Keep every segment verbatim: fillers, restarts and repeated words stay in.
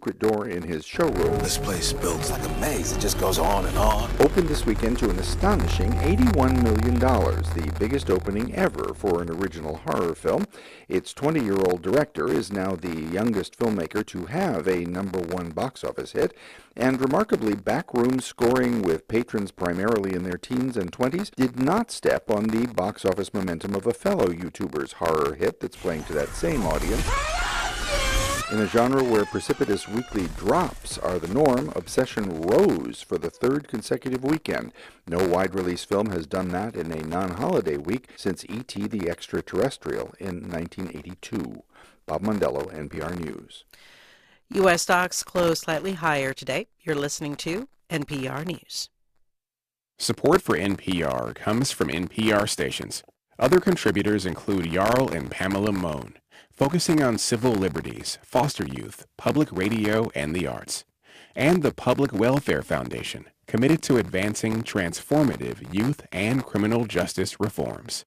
secret door in his showroom. This place builds like a maze. It just goes on and on. Opened this weekend to an astonishing eighty-one million dollars, the biggest opening ever for an original horror film. Its twenty-year-old director is now the youngest filmmaker to have a number one box office hit, and remarkably, backroom scoring with patrons primarily in their teens and twenties did not step on the box office momentum of a fellow YouTuber's horror hit that's playing to that same audience. In a genre where precipitous weekly drops are the norm, Obsession rose for the third consecutive weekend. No wide-release film has done that in a non-holiday week since E T the Extraterrestrial in nineteen eighty-two. Bob Mondello, N P R News. U S stocks closed slightly higher today. You're listening to N P R News. Support for N P R comes from N P R stations. Other contributors include Jarl and Pamela Mohn, focusing on civil liberties, foster youth, public radio, and the arts. And the Public Welfare Foundation, committed to advancing transformative youth and criminal justice reforms.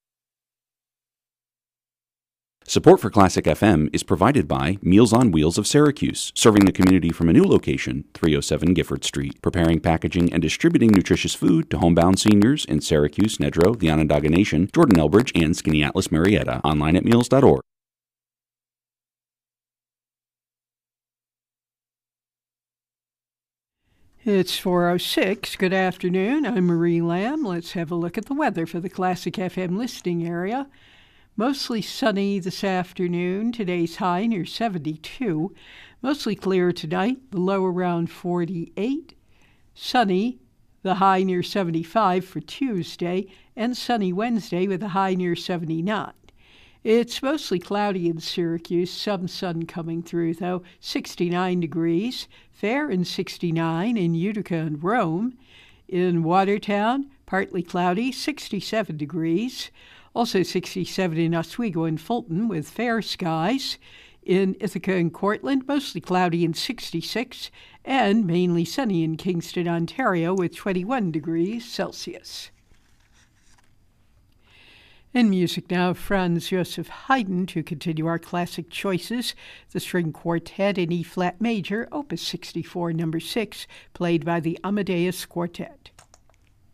Support for Classic F M is provided by Meals on Wheels of Syracuse, serving the community from a new location, three oh seven Gifford Street, preparing, packaging, and distributing nutritious food to homebound seniors in Syracuse, Nedrow, the Onondaga Nation, Jordan Elbridge, and Skaneateles, Marietta. Online at meals dot org. It's four oh six. Good afternoon. I'm Marie Lamb. Let's have a look at the weather for the Classic F M listening area. Mostly sunny this afternoon. Today's high near seventy-two. Mostly clear tonight. The low around forty-eight. Sunny, the high near seventy-five for Tuesday. And sunny Wednesday with a high near seventy-nine. It's mostly cloudy in Syracuse. Some sun coming through, though. sixty-nine degrees. Fair and sixty-nine in Utica and Rome. In Watertown, partly cloudy, sixty-seven degrees. Also sixty-seven in Oswego and Fulton with fair skies. In Ithaca and Cortland, mostly cloudy and sixty-six. And mainly sunny in Kingston, Ontario with twenty-one degrees Celsius. And music now, Franz Joseph Haydn, to continue our classic choices. The String Quartet in E-flat major, Opus sixty-four, number six, played by the Amadeus Quartet.